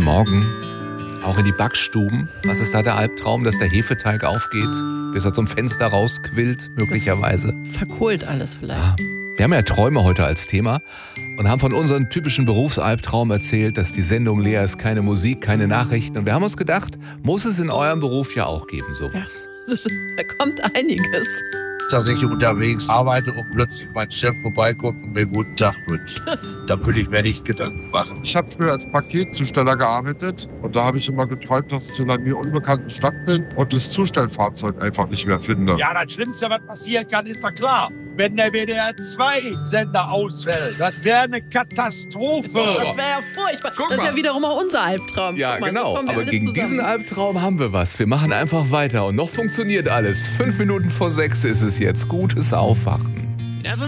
Morgen. Auch in die Backstuben. Was ist da der Albtraum, dass der Hefeteig aufgeht, bis er zum Fenster rausquillt, möglicherweise? Verkohlt alles vielleicht. Ja. Wir haben ja Träume heute als Thema und haben von unserem typischen Berufsalbtraum erzählt, dass die Sendung leer ist, keine Musik, keine Nachrichten. Und wir haben uns gedacht, muss es in eurem Beruf ja auch geben, sowas. Ja, da kommt einiges. Dass ich unterwegs arbeite und plötzlich mein Chef vorbeikommt und mir guten Tag wünscht. Da würde ich mir nicht Gedanken machen. Ich habe früher als Paketzusteller gearbeitet und da habe ich immer geträumt, dass ich in einer mir unbekannten Stadt bin und das Zustellfahrzeug einfach nicht mehr finde. Ja, das Schlimmste, was passieren kann, ist doch klar. Wenn der WDR-2-Sender ausfällt, das wäre eine Katastrophe. Das wäre ja furchtbar. Das ist ja wiederum auch unser Albtraum. Ja, Guck mal, genau. so kommen wir Aber alle gegen zusammen. diesen Albtraum haben wir was. Wir machen einfach weiter und noch funktioniert alles. 5 Minuten vor 6 ist es jetzt. Gutes Aufwachen.